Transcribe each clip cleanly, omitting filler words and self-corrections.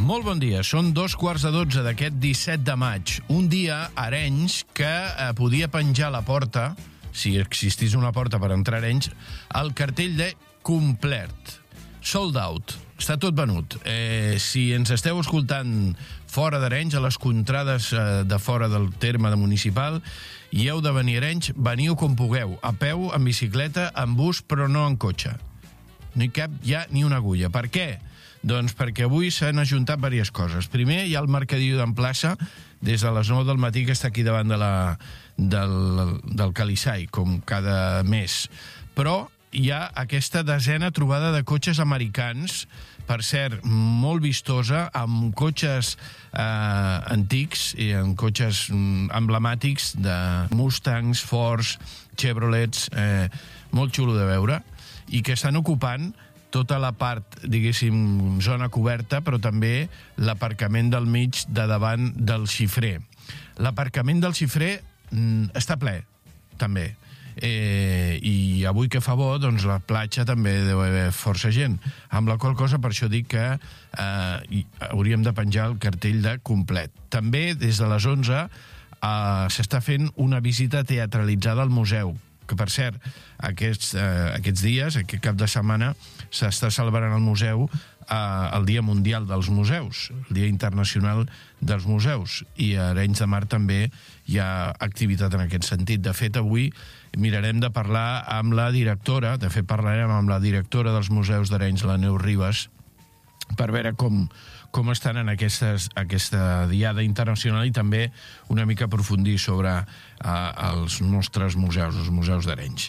Molt bon dia, són 2:15 d'aquest 17 de maig. Un dia a Arenys que podia penjar a la porta, si existís una porta per entrar a Arenys, el cartell de complet, sold out, està tot venut. Si ens esteu escoltant fora d'Arenys, a les contrades de fora del terme de municipal, i heu de venir a Arenys, veniu com pugueu, a peu, en bicicleta, en bus, però no en cotxe. No hi cap ja ni una agulla. Per què? Doncs perquè avui s'han ajuntat diverses coses. Primer, hi ha el mercadillo d'en plaça, des de les 9 del matí, que està aquí davant del Calisai, com cada mes. Però hi ha aquesta desena trobada de cotxes americans, per cert, molt vistosa, amb cotxes antics i amb cotxes emblemàtics de Mustangs, Fords, Chevrolets, molt xulo de veure, i que estan ocupant tota la part, diguéssim, zona coberta, però també l'aparcament del mig de davant del xifrer. L'aparcament del xifrer està ple, també. I avui que fa bo, doncs la platja també deu haver força gent, amb la qual cosa per això dic que hauríem de penjar el cartell de complet. També des de les 11 s'està fent una visita teatralitzada al museu, que per cert, aquests dies, aquest cap de setmana, s'està celebrant al museu el Dia Mundial dels Museus, el Dia Internacional dels Museus, i a Arenys de Mar també hi ha activitat en aquest sentit. De fet, avui mirarem de parlar amb la directora, parlarem amb la directora dels museus d'Arenys, la Neus Ribas, per veure com estan en aquesta diada internacional, i també una mica aprofundir sobre els nostres museus, els museus d'Arenys.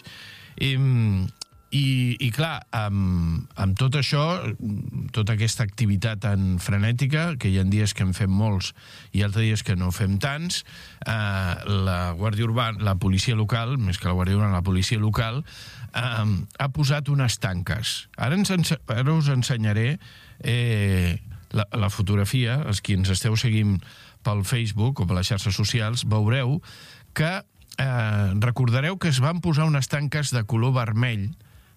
I clar, amb tot això, tota aquesta activitat tan frenètica, que hi ha dies que en fem molts i altres dies que no fem tants, la Guàrdia Urbana, la policia local, més que la Guàrdia Urbana, la policia local, ha posat unes tanques. Ara us ensenyaré la fotografia. Els qui ens esteu seguint pel Facebook o per les xarxes socials veureu que recordareu que es van posar unes tanques de color vermell,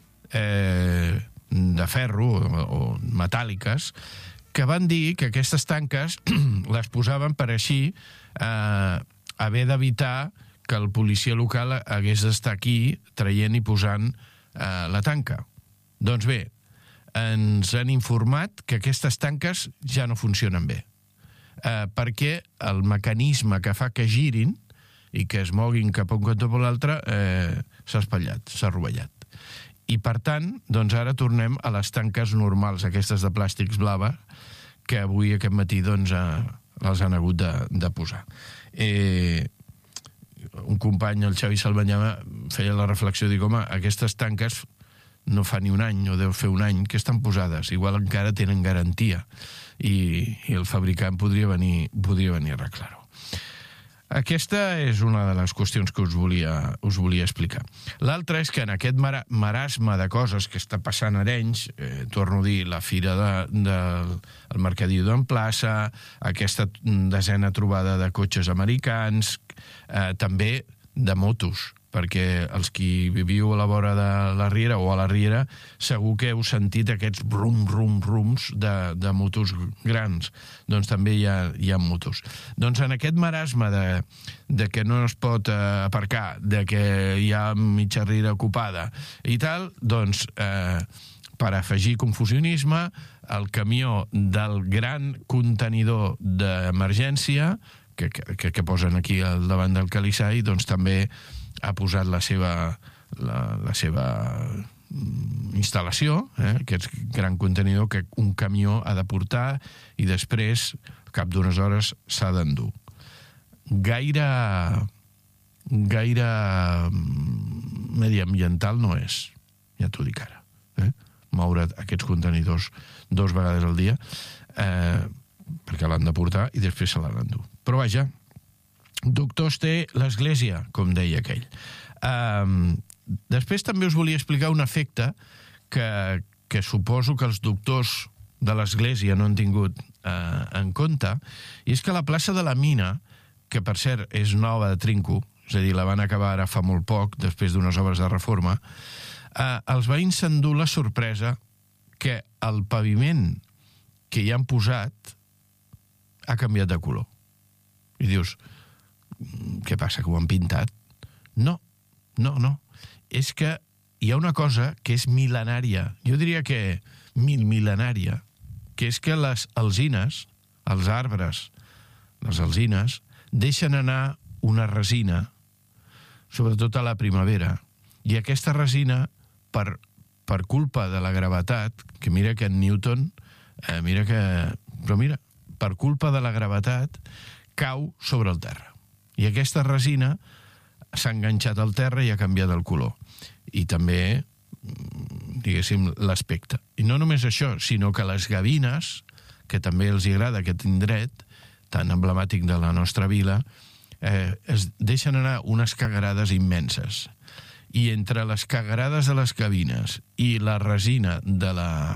de ferro o metàl·liques, que van dir que aquestes tanques les posaven per així haver d'evitar que el policia local hagués d'estar aquí traient i posant la tanca. Doncs bé, ens han informat que aquestes tanques ja no funcionen bé, perquè el mecanisme que fa que girin i que es moguin cap a un cantó o per l'altre s'ha espatllat, s'ha rovellat. I per tant, doncs ara tornem a les tanques normals, aquestes de plàstics blaves, que avui aquest matí doncs les han hagut de posar. Un company, el Xavi Salvanyama, feia la reflexió, dic, home, aquestes tanques no fa ni un any, o deu fer un any, que estan posades. Igual encara tenen garantia i el fabricant podria venir a arreglar-ho. Aquesta és una de les qüestions que us volia explicar. L'altra és que en aquest marasme de coses que està passant a Arenys, torno a dir, la fira del mercadillo d'en plaça, aquesta desena trobada de cotxes americans, també de motos, perquè els qui viviu a la vora de la riera o a la riera segur que heu sentit aquests rums de motos grans. Doncs també hi ha motos. Doncs en aquest marasme de que no es pot aparcar, de que hi ha mitja riera ocupada i tal, doncs per afegir confusionisme, el camió del gran contenidor d'emergència que posen aquí al davant del Calisai, doncs també ha posat la seva instal·lació, aquest gran contenidor que un camió ha de portar i després, al cap d'unes hores, s'ha d'endur. Gaire mediambiental no és, ja t'ho dic ara. Moure aquests contenidors 2 vegades al dia, perquè l'han de portar i després se l'han d'endur. Però vaja, doctors té l'església, com deia aquell. Després també us volia explicar un efecte que suposo que els doctors de l'església no han tingut en compte, i és que la plaça de la Mina, que per cert és nova de trinco, és a dir, la van acabar ara fa molt poc, després d'unes obres de reforma, els veïns s'han dut la sorpresa que el paviment que hi han posat ha canviat de color. I dius, què passa, que ho han pintat? No. És que hi ha una cosa que és mil·lenària, jo diria que mil·lenària, que és que les alzines, els arbres, les alzines, deixen anar una resina, sobretot a la primavera, i aquesta resina, per culpa de la gravetat, que mira que en Newton, per culpa de la gravetat, cau sobre el terra. I aquesta resina s'ha enganxat al terra i ha canviat el color. I també, diguéssim, l'aspecte. I no només això, sinó que les gavines, que també els agrada aquest indret, tan emblemàtic de la nostra vila, es deixen anar unes cagarades immenses. I entre les cagarades de les gavines i la resina de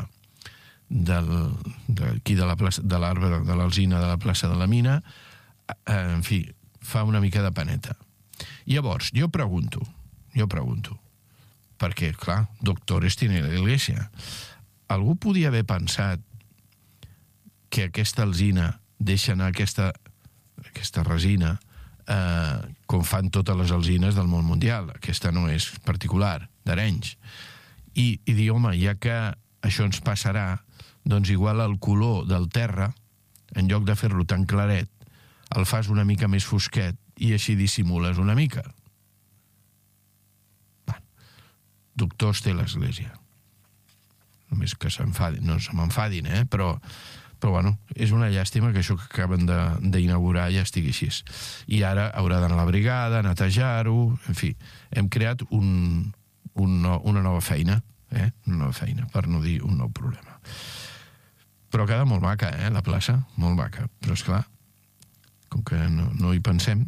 l'arbre de l'alzina de la plaça de la Mina, en fi, fa una mica de paneta. Llavors, jo pregunto, perquè, clar, doctores tiene la Iglesia, algú podia haver pensat que aquesta alzina deixa anar aquesta resina com fan totes les alzines del món mundial. Aquesta no és particular, d'Arenys. I dir, home, ja que això ens passarà, doncs igual el color del terra, en lloc de fer-lo tan claret, el fas una mica més fosquet i així dissimules una mica. Doctors té l'Església. Només que s'enfadin, no se m'enfadin, però bueno, és una llàstima que això que acaben d'inaugurar ja estigui així. I ara haurà d'anar a la brigada, a netejar-ho, en fi, hem creat una nova feina, una nova feina, per no dir un nou problema. Però queda molt maca, la plaça, molt maca, però esclar, com que no hi pensem.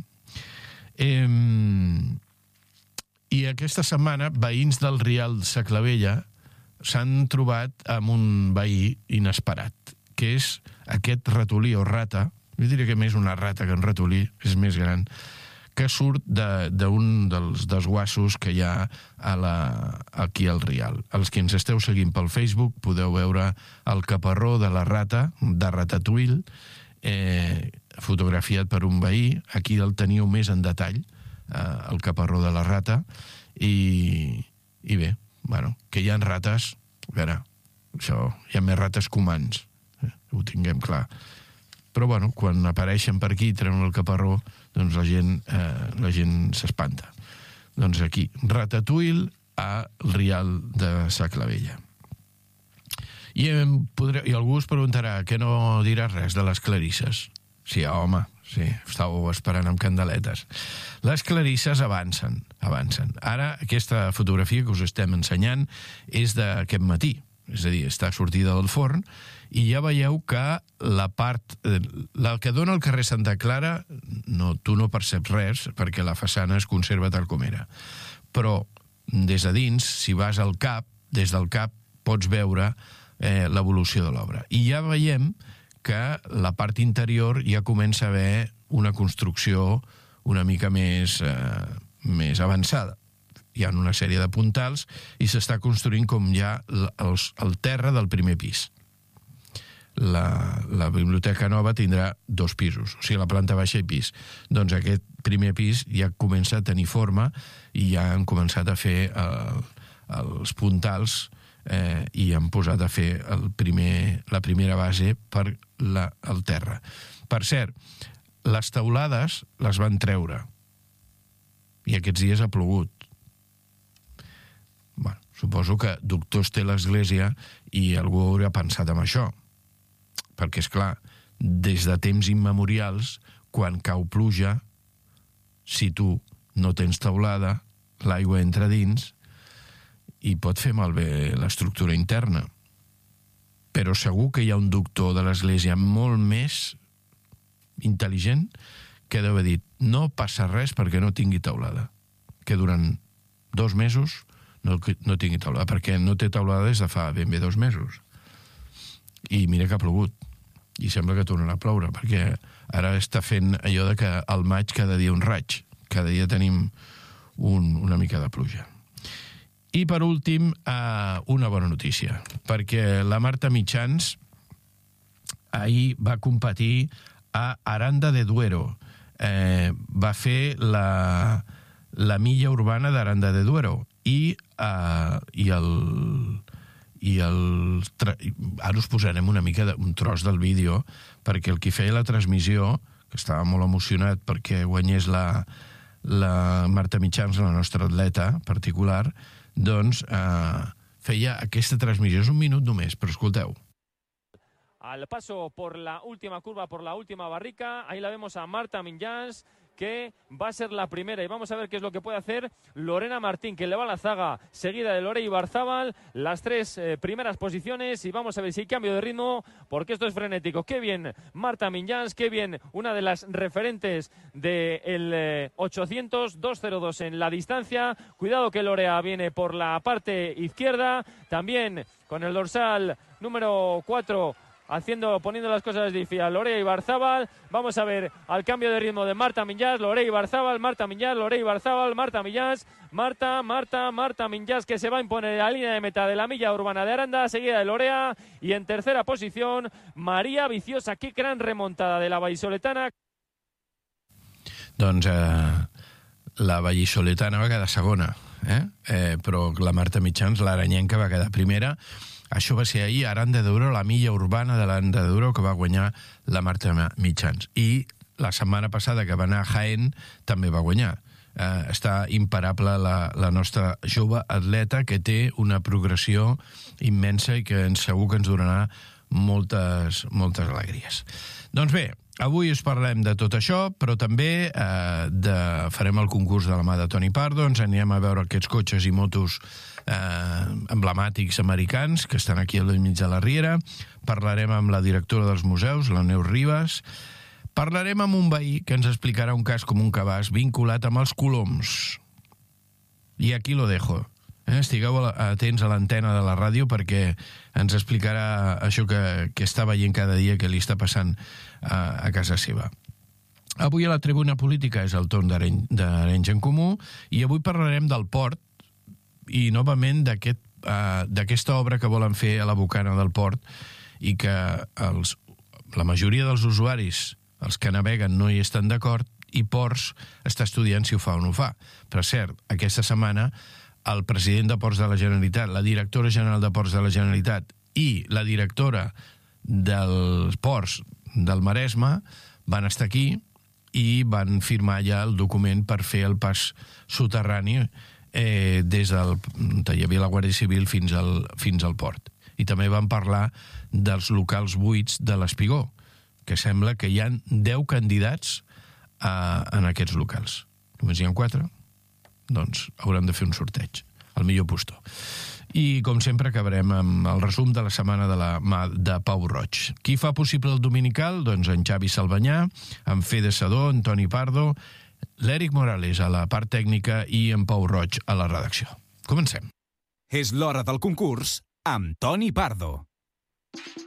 I aquesta setmana, veïns del Rial de Saclavella s'han trobat amb un veí inesperat, que és aquest ratolí o rata, jo diria que més una rata que un ratolí, és més gran, que surt d'un dels desguassos que hi ha aquí al Rial. Els que ens esteu seguint pel Facebook podeu veure el caparró de la rata, de Ratatouille, fotografiat per un veí. Aquí el teniu més en detall, el caparró de la rata, i bé, bueno, que hi ha rates, a veure, això, hi ha més rates que humans, ho tinguem clar. Però, bueno, quan apareixen per aquí i treuen el caparró, doncs la gent s'espanta. Doncs aquí, Ratatouille a Rial de Saclavella. I algú es preguntarà, què no diràs res de les clarisses? Sí, home, sí, estàveu esperant amb candeletes. Les clarisses avancen. Ara, aquesta fotografia que us estem ensenyant és d'aquest matí, és a dir, està sortida del forn, i ja veieu que la que dona al carrer Santa Clara, tu no perceps res, perquè la façana es conserva tal com era. Però des de dins, si vas al cap, des del cap pots veure l'evolució de l'obra. I ja veiem que la part interior ja comença a haver una construcció una mica més avançada. Hi ha una sèrie de puntals i s'està construint com ja el terra del primer pis. La biblioteca nova tindrà 2 pisos, o sigui, la planta baixa i pis. Doncs aquest primer pis ja comença a tenir forma i ja han començat a fer els puntals i han posat a fer la primera base per el terra. Per cert, les teulades les van treure i aquests dies ha plogut. Bueno, suposo que doctors té l'Església i algú haurà pensat en això. Perquè, és clar, des de temps immemorials, quan cau pluja, si tu no tens teulada, l'aigua entra dins i pot fer malbé l'estructura interna. Però segur que hi ha un doctor de l'Església molt més intel·ligent que deu haver dit, no passa res perquè no tingui teulada. Que durant 2 mesos no tingui teulada, perquè no té teulada des de fa ben bé 2 mesos. I mira que ha plogut. I sembla que tornarà a ploure, perquè ara està fent allò de que al maig cada dia un raig. Cada dia tenim una mica de pluja. I per últim, una bona notícia, perquè la Marta Mitjans ahir va competir a Aranda de Duero. Va fer la milla urbana d'Aranda de Duero ara us posarem una mica un tros del vídeo, perquè el qui feia la transmissió, que estava molt emocionat perquè guanyés la Marta Mitjans, la nostra atleta particular, doncs feia aquesta transmissió. És un minut només, però escolteu. Al paso por la última curva, por la última barrica, ahí la vemos a Marta Minjans, que va a ser la primera, y vamos a ver qué es lo que puede hacer Lorena Martín, que le va a la zaga, seguida de Lorena Ibarzábal, las tres primeras posiciones, y vamos a ver si hay cambio de ritmo, porque esto es frenético. Qué bien Marta Minjans, qué bien una de las referentes del 800, 2:02 en la distancia. Cuidado que Lorea viene por la parte izquierda, también con el dorsal número 4, poniendo las cosas difíciles, Lorea Ibarzábal. Vamos a ver al cambio de ritmo de Marta Minjans, Lorea Ibarzábal, Marta Minjans, Lorea Ibarzábal, Marta Minjans, Marta Minjans, que se va a imponer en la línea de meta de la milla urbana de Aranda, seguida de Lorea, y en tercera posición María Viciosa. Qué gran remontada de la vallisoletana. Doncs la vallisoletana va quedar segona, però la Marta Mitjans, l'aranyenca, va quedar primera. Això va ser ahir a Aranda de Duero, la milla urbana de l'Aranda de Duero, que va guanyar la Marta Mitjans. I la setmana passada, que va anar a Jaén, també va guanyar. Està imparable la nostra jove atleta, que té una progressió immensa i que segur que ens donarà moltes alegries. Doncs bé, avui us parlem de tot això, però també farem el concurs de la mà de Toni Pardo, ens anirem a veure aquests cotxes i motos emblemàtics americans que estan aquí al mig de la Riera, parlarem amb la directora dels museus, la Neus Ribas, parlarem amb un veí que ens explicarà un cas com un cabàs vinculat amb els coloms. I aquí lo dejo. Estigueu atents a l'antena de la ràdio perquè ens explicarà això que està veient cada dia que li està passant a casa seva. Avui a la tribuna política és el torn d'Arenys en Comú i avui parlarem del port i novament d'aquesta obra que volen fer a la bocana del port i que la majoria dels usuaris, els que naveguen, no hi estan d'acord, i Ports està estudiant si ho fa o no ho fa. Per cert, aquesta setmana el president de Ports de la Generalitat, la directora general de Ports de la Generalitat i la directora dels Ports del Maresme van estar aquí i van firmar ja el document per fer el pas soterrani des on hi havia la Guàrdia Civil fins al port. I també van parlar dels locals buits de l'Espigó, que sembla que hi ha 10 candidats en aquests locals. Només hi ha 4? Doncs hauran de fer un sorteig, el millor postor. I, com sempre, acabarem amb el resum de la setmana de la mà de Pau Roig. Qui fa possible el dominical? Doncs en Xavi Salvanyà, en Fede Sadó, en Toni Pardo, l'Eric Morales a la part tècnica i en Pau Roig a la redacció. Comencem. És l'hora del concurs amb Toni Pardo.